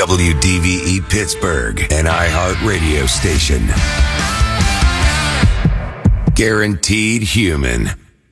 WDVE Pittsburgh, an iHeart radio station. Guaranteed human.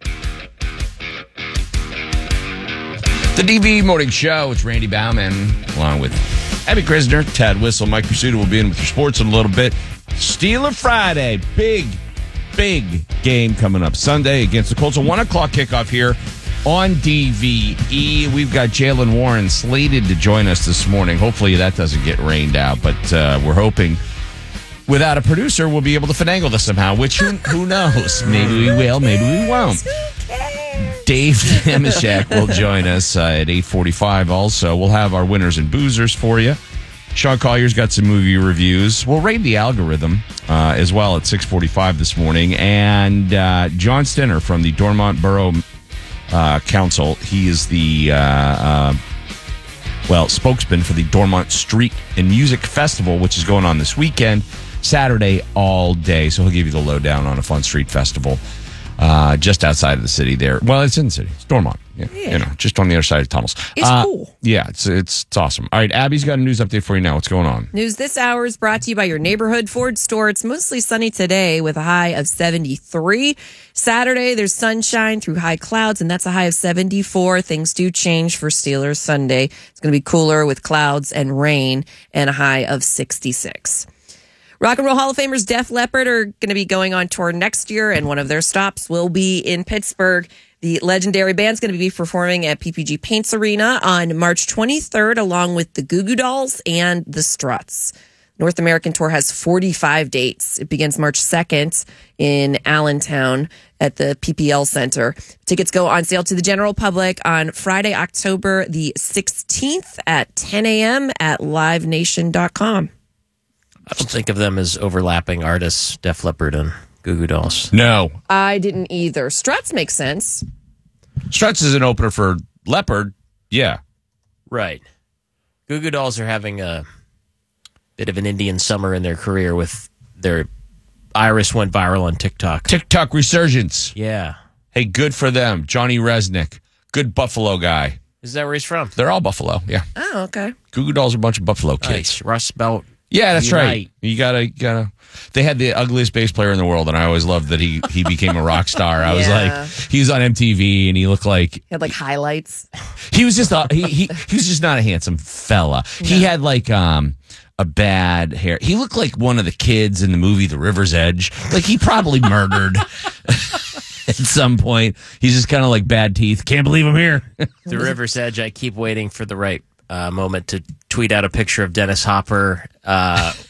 The DVE Morning Show. It's Randy Bauman, along with Abby Krisner, Tad Whistle, Mike Pursuta will be in with your sports in a little bit. Steeler Friday. Big game coming up Sunday against the Colts. A 1 o'clock kickoff here on DVE. We've got Jaylen Warren slated to join us this morning. Hopefully that doesn't get rained out, but we're hoping without a producer we'll be able to finagle this somehow, which who knows? Maybe we will, maybe we won't. Dave Damashek will join us at 8:45 also. We'll have our winners and boozers for you. Sean Collier's got some movie reviews. We'll raid the algorithm as well at 6:45 this morning. And John Stenner from the Dormont Borough Council. He is the spokesman for the Dormont Street and Music Festival, which is going on this weekend, Saturday all day. So he'll give you the lowdown on a fun street festival just outside of the city there. Well, it's in the city. It's Dormont. Yeah. Just on the other side of the tunnels. It's cool. Yeah, it's awesome. All right, Abby's got a news update for you now. What's going on? News this hour is brought to you by your neighborhood Ford store. It's mostly sunny today with a high of 73. Saturday, there's sunshine through high clouds, and that's a high of 74. Things do change for Steelers Sunday. It's going to be cooler with clouds and rain and a high of 66. Rock and Roll Hall of Famers Def Leppard are going to be going on tour next year, and one of their stops will be in Pittsburgh. The legendary band's going to be performing at PPG Paints Arena on March 23rd, along with the Goo Goo Dolls and the Struts. North American tour has 45 dates. It begins March 2nd in Allentown at the PPL Center. Tickets go on sale to the general public on Friday, October the 16th at 10 a.m. at livenation.com. I don't think of them as overlapping artists, Def Leppard and Goo Goo Dolls. No. I didn't either. Struts makes sense. Struts is an opener for Leopard. Yeah. Right. Goo Goo Dolls are having a bit of an Indian summer in their career with their Iris went viral on TikTok. TikTok resurgence. Yeah. Hey, good for them. Johnny Resnick. Good Buffalo guy. Is that where he's from? They're all Buffalo, yeah. Oh, okay. Goo Goo Dolls are a bunch of Buffalo kids. Nice. Rust Belt. Yeah, that's Unite. right. You gotta. They had the ugliest bass player in the world, and I always loved that he became a rock star. I was like, he was on MTV, and he looked like He had like highlights. he was just he was just not a handsome fella. No. He had like a bad hair. He looked like one of the kids in the movie The River's Edge. Like he probably murdered at some point. He's just kind of like bad teeth. Can't believe I'm here. The River's Edge. I keep waiting for the right moment to tweet out a picture of Dennis Hopper